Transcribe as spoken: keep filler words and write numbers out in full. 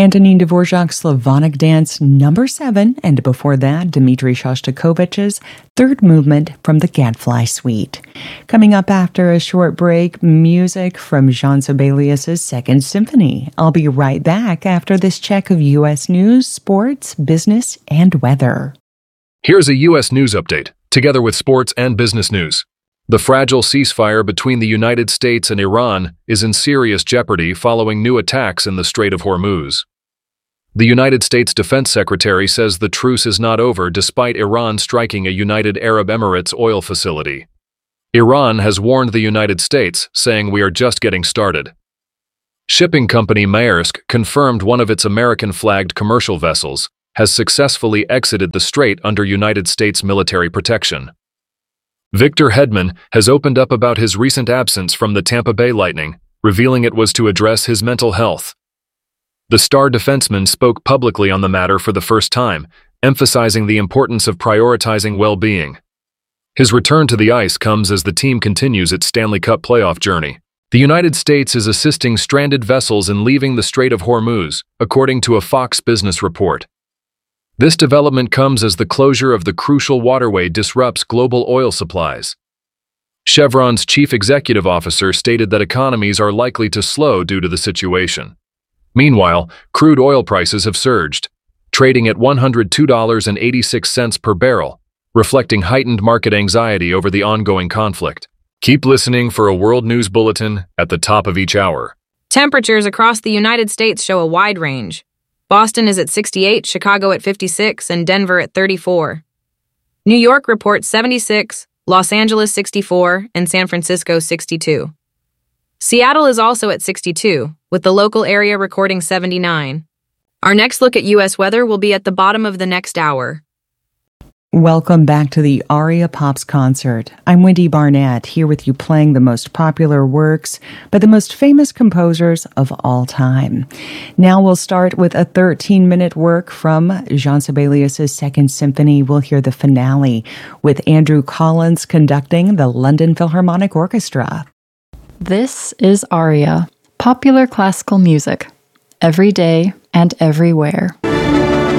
Antonin Dvorak's Slavonic Dance number seven, and before that, Dmitri Shostakovich's third movement from the Gadfly Suite. Coming up after a short break, music from Jean Sibelius's Second Symphony. I'll be right back after this check of U S news, sports, business, and weather. Here's a U S news update, together with sports and business news. The fragile ceasefire between the United States and Iran is in serious jeopardy following new attacks in the Strait of Hormuz. The United States Defense Secretary says the truce is not over despite Iran striking a United Arab Emirates oil facility. Iran has warned the United States, saying we are just getting started. Shipping company Maersk confirmed one of its American-flagged commercial vessels has successfully exited the strait under United States military protection. Victor Hedman has opened up about his recent absence from the Tampa Bay Lightning, revealing it was to address his mental health. The star defenseman spoke publicly on the matter for the first time, emphasizing the importance of prioritizing well-being. His return to the ice comes as the team continues its Stanley Cup playoff journey. The United States is assisting stranded vessels in leaving the Strait of Hormuz, according to a Fox Business report. This development comes as the closure of the crucial waterway disrupts global oil supplies. Chevron's chief executive officer stated that economies are likely to slow due to the situation. Meanwhile, crude oil prices have surged, trading at one hundred two dollars and eighty-six cents per barrel, reflecting heightened market anxiety over the ongoing conflict. Keep listening for a world news bulletin at the top of each hour. Temperatures across the United States show a wide range. Boston is at sixty-eight, Chicago at fifty-six, and Denver at thirty-four. New York reports seventy-six, Los Angeles sixty-four, and San Francisco sixty-two. Seattle is also at sixty-two, with the local area recording seventy-nine. Our next look at U S weather will be at the bottom of the next hour. Welcome back to the Aria Pops concert. I'm Wendy Barnett, here with you playing the most popular works by the most famous composers of all time. Now we'll start with a thirteen-minute work from Jean Sibelius's Second Symphony. We'll hear the finale with Andrew Collins conducting the London Philharmonic Orchestra. This is Aria, popular classical music, every day and everywhere.